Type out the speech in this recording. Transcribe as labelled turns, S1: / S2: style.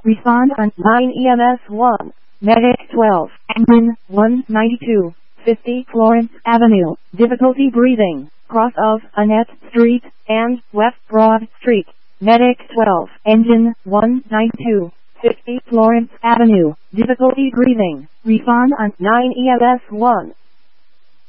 S1: Respond on 9 EMS 1. Medic 12. Engine 192. 50 Florence Avenue. Difficulty breathing. Cross of Annette Street and West Broad Street. Medic 12. Engine 192. 50 Florence Avenue. Difficulty breathing. Respond on 9 EMS 1.